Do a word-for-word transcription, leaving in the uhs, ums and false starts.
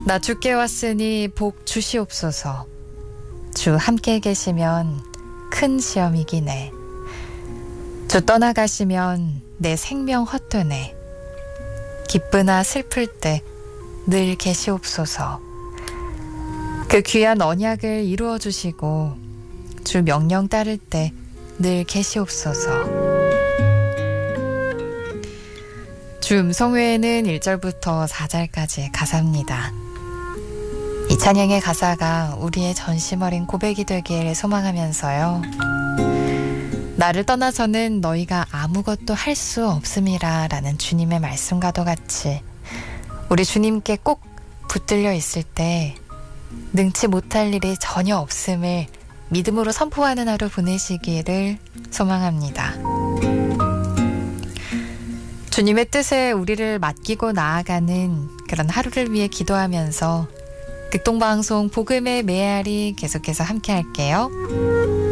나 주께 왔으니 복 주시옵소서. 주 함께 계시면 큰 시험이기네. 주 떠나가시면 내 생명 헛되네. 기쁘나 슬플 때 늘 계시옵소서. 그 귀한 언약을 이루어 주시고 주 명령 따를 때 늘 계시옵소서. 주 음성 외에는 일 절부터 사 절까지의 가사입니다. 이 찬양의 가사가 우리의 전심 어린 고백이 되길 소망하면서요. 나를 떠나서는 너희가 아무것도 할 수 없음이라 라는 주님의 말씀과도 같이 우리 주님께 꼭 붙들려 있을 때 능치 못할 일이 전혀 없음을 믿음으로 선포하는 하루 보내시기를 소망합니다. 주님의 뜻에 우리를 맡기고 나아가는 그런 하루를 위해 기도하면서 극동방송 복음의 메아리 계속해서 함께 할게요.